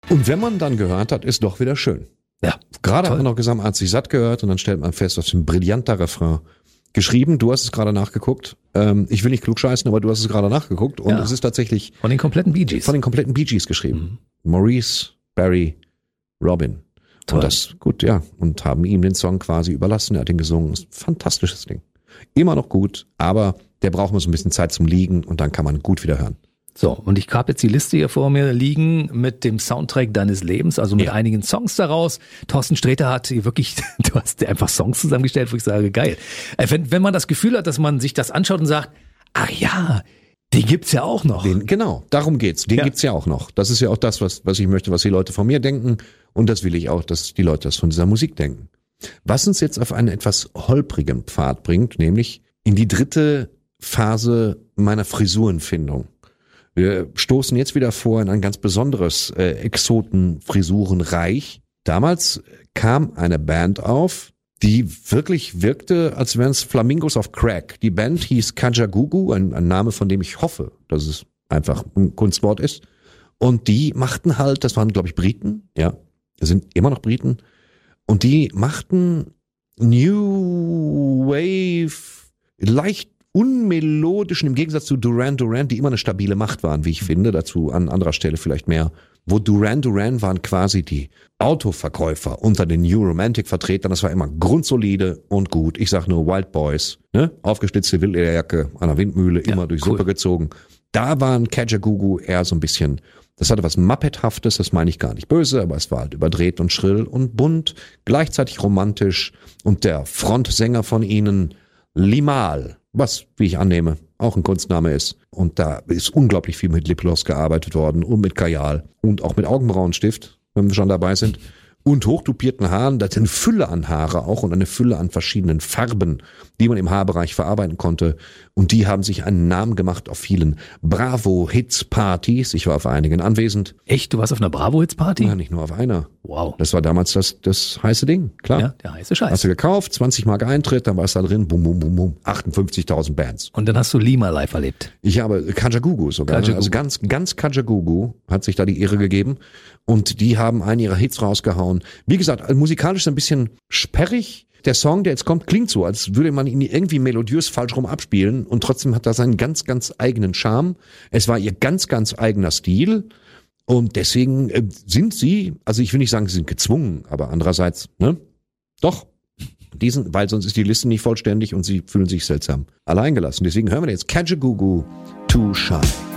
Und wenn man dann gehört hat, ist doch wieder schön. Ja, Gerade hat man noch gesagt, man hat sich satt gehört und dann stellt man fest, was für ein brillanter Refrain. Geschrieben, du hast es gerade nachgeguckt. Ich will nicht klugscheißen, aber du hast es gerade nachgeguckt. Und es ist tatsächlich von den kompletten Bee Gees. Von den kompletten Bee Gees geschrieben. Maurice, Barry, Robin. Toll. Und das, gut, ja. Und haben ihm den Song quasi überlassen. Er hat ihn gesungen. Ist ein fantastisches Ding. Immer noch gut, aber der braucht mal so ein bisschen Zeit zum Liegen und dann kann man gut wieder hören. So, und ich habe jetzt die Liste hier vor mir liegen mit dem Soundtrack deines Lebens, also mit einigen Songs daraus. Thorsten Sträter hat hier wirklich, du hast dir einfach Songs zusammengestellt, wo ich sage, geil. Wenn man das Gefühl hat, dass man sich das anschaut und sagt, ach ja, den gibt's ja auch noch. Genau, darum geht's. Den gibt's ja auch noch. Das ist ja auch das, was ich möchte, was die Leute von mir denken. Und das will ich auch, dass die Leute das von dieser Musik denken. Was uns jetzt auf einen etwas holprigen Pfad bringt, nämlich in die dritte Phase meiner Frisurenfindung. Wir stoßen jetzt wieder vor in ein ganz besonderes Exoten-Frisurenreich. Damals kam eine Band auf, die wirklich wirkte, als wären es Flamingos auf Crack. Die Band hieß Kajagoogoo, ein Name, von dem ich hoffe, dass es einfach ein Kunstwort ist. Und die machten halt, das waren, glaube ich, Briten, ja, sind immer noch Briten. Und die machten New Wave, leicht unmelodischen, im Gegensatz zu Duran Duran, die immer eine stabile Macht waren, wie ich finde, dazu an anderer Stelle vielleicht mehr. Wo Duran Duran waren quasi die Autoverkäufer unter den New Romantic Vertretern, das war immer grundsolide und gut. Ich sag nur Wild Boys, ne? Aufgeschlitzte Wildlederjacke an der Windmühle, immer durch Suppe gezogen. Da waren Kajagoogoo eher so ein bisschen, das hatte was Muppethaftes, das meine ich gar nicht böse, aber es war halt überdreht und schrill und bunt, gleichzeitig romantisch und der Frontsänger von ihnen, Limahl, was, wie ich annehme, auch ein Kunstname ist. Und da ist unglaublich viel mit Lipgloss gearbeitet worden und mit Kajal und auch mit Augenbrauenstift, wenn wir schon dabei sind. Und hochtupierten Haaren, das ist eine Fülle an Haare auch und eine Fülle an verschiedenen Farben, die man im Haarbereich verarbeiten konnte. Und die haben sich einen Namen gemacht auf vielen Bravo-Hits-Partys. Ich war auf einigen anwesend. Echt? Du warst auf einer Bravo-Hits-Party? Ja, nicht nur auf einer. Wow. Das war damals das heiße Ding, klar. Ja, der heiße Scheiß. Hast du gekauft, 20 Mark Eintritt, dann war es da drin, bum, bum, bum, bum, 58.000 Bands. Und dann hast du Lima live erlebt. Ich habe Kajagoogoo sogar, also ganz Kajagoogoo hat sich da die Ehre gegeben und die haben einen ihrer Hits rausgehauen. Wie gesagt, musikalisch ein bisschen sperrig. Der Song, der jetzt kommt, klingt so, als würde man ihn irgendwie melodiös falsch rum abspielen und trotzdem hat er seinen ganz eigenen Charme. Es war ihr ganz eigener Stil. Und deswegen sind sie, also ich will nicht sagen, sie sind gezwungen, aber andererseits, ne? Doch, weil sonst ist die Liste nicht vollständig und sie fühlen sich seltsam alleingelassen. Deswegen hören wir jetzt Kajagoogoo, Too Shy.